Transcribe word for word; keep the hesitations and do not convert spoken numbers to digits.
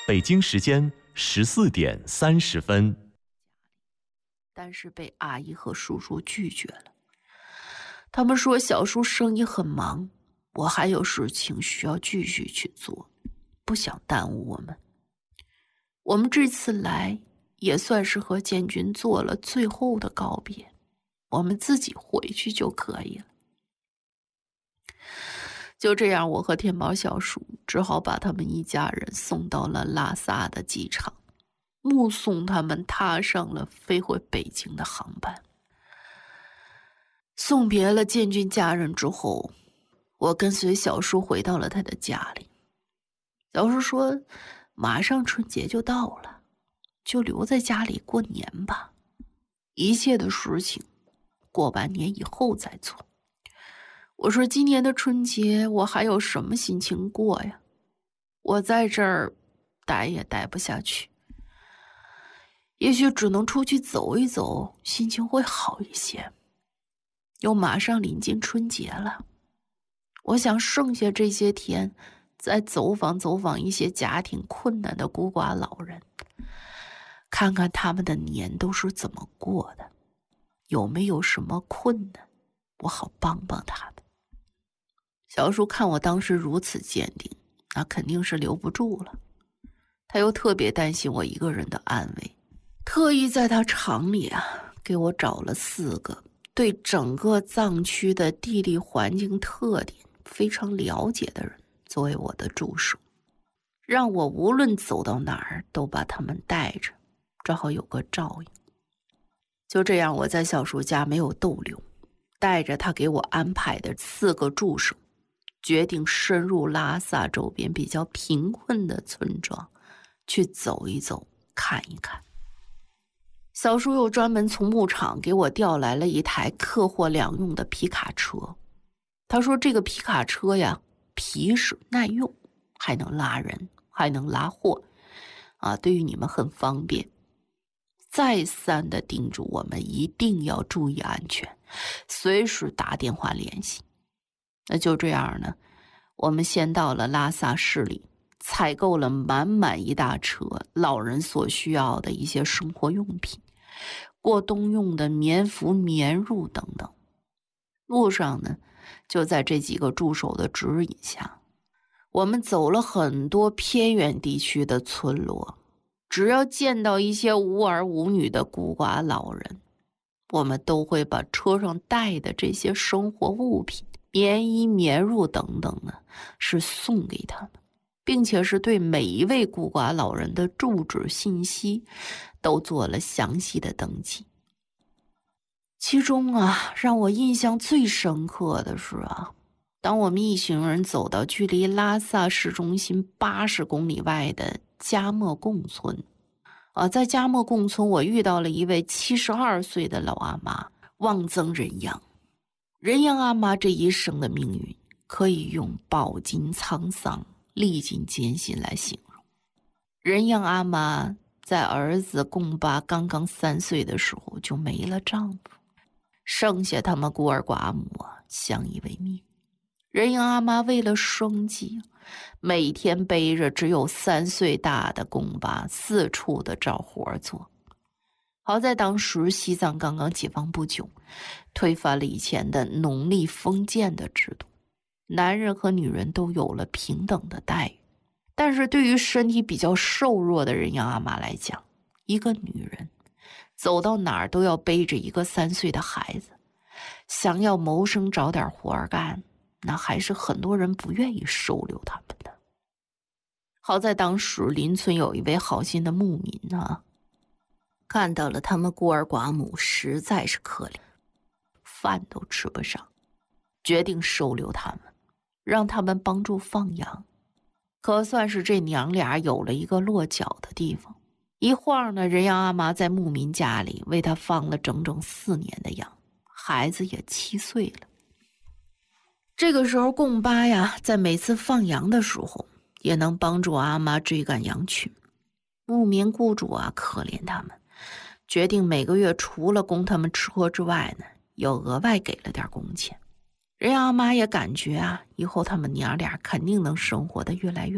北京时间十四点三十分。 但是被阿姨和叔叔拒绝了。他们说小叔生意很忙，我还有事情需要继续去做，不想耽误我们。我们这次来也算是和建军做了最后的告别，我们自己回去就可以了。就这样，我和天宝小叔只好把他们一家人送到了拉萨的机场，目送他们踏上了飞回北京的航班。送别了建军家人之后，我跟随小叔回到了他的家里。小叔说马上春节就到了，就留在家里过年吧，一切的事情过完年以后再做。我说今年的春节我还有什么心情过呀？我在这儿待也待不下去，也许只能出去走一走，心情会好一些。又马上临近春节了，我想剩下这些天再走访走访一些家庭困难的孤寡老人，看看他们的年都是怎么过的，有没有什么困难，我好帮帮他们。小叔看我当时如此坚定，那肯定是留不住了。他又特别担心我一个人的安危，特意在他厂里啊给我找了四个对整个藏区的地理环境特点非常了解的人作为我的助手，让我无论走到哪儿都把他们带着，正好有个照应。就这样，我在小叔家没有逗留，带着他给我安排的四个助手，决定深入拉萨周边比较贫困的村庄去走一走，看一看。小叔又专门从牧场给我调来了一台客货两用的皮卡车。他说这个皮卡车呀，皮实耐用，还能拉人，还能拉货，啊，对于你们很方便。再三的叮嘱我们一定要注意安全，随时打电话联系。那就这样呢，我们先到了拉萨市里，采购了满满一大车老人所需要的一些生活用品，过冬用的棉服、棉褥等等。路上呢，就在这几个助手的指引下，我们走了很多偏远地区的村落，只要见到一些无儿无女的孤寡老人，我们都会把车上带的这些生活物品，棉衣、棉褥等等呢，是送给他们，并且是对每一位孤寡老人的住址信息都做了详细的登记。其中啊，让我印象最深刻的是啊，当我们一行人走到距离拉萨市中心八十公里外的加莫贡村啊，在加莫贡村我遇到了一位七十二岁的老阿妈，望曾仁央。仁央阿妈这一生的命运可以用饱经沧桑、历尽艰辛来形容。仁央阿妈在儿子贡巴刚刚三岁的时候就没了丈夫，剩下他们孤儿寡母啊相依为命。仁央阿妈为了生计，每天背着只有三岁大的贡巴四处的找活做。好在当时西藏刚刚解放不久，推翻了以前的农历封建的制度，男人和女人都有了平等的待遇。但是对于身体比较瘦弱的仁央阿妈来讲，一个女人走到哪儿都要背着一个三岁的孩子，想要谋生找点活干，那还是很多人不愿意收留他们的。好在当时邻村有一位好心的牧民啊，看到了他们孤儿寡母实在是可怜，饭都吃不上，决定收留他们，让他们帮助放羊。可算是这娘俩有了一个落脚的地方。一晃呢，仁央阿妈在牧民家里为他放了整整四年的羊，孩子也七岁了。这个时候贡巴呀，在每次放羊的时候也能帮助阿妈追赶羊群。牧民雇主啊可怜他们，决定每个月除了供他们吃喝之外呢，又额外给了点工钱。仁央阿妈也感觉啊，以后他们娘俩肯定能生活得越来越